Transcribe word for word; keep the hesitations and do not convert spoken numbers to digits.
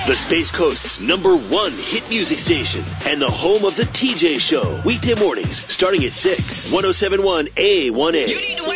the Space Coast's number one hit music station, and the home of the T J Show. Weekday mornings starting at six. one oh seven point one A one A. You need to